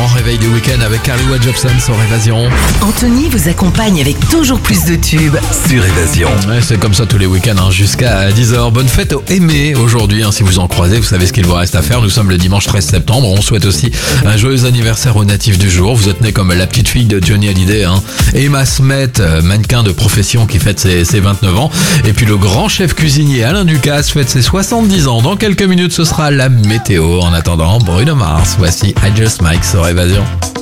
grand réveil du week-end avec Carly Rae Jepsen sur Évasion. Anthony vous accompagne avec toujours plus de tubes Sur Évasion. Ouais, c'est comme ça tous les week-ends jusqu'à 10h. Bonne fête aux aimés aujourd'hui. Si vous en croisez, vous savez ce qu'il vous reste à faire. Nous sommes le dimanche 13 septembre. On souhaite aussi un joyeux anniversaire aux natifs du jour. Vous êtes né comme la petite fille de Johnny Hallyday. Emma Smet, mannequin de profession qui fête ses 29 ans. Et puis le grand chef cuisinier Alain Ducasse fête ses 70 ans. Dans quelques minutes, ce sera la météo. En attendant, Bruno Mars. Voici I Just Mike sur Évasion.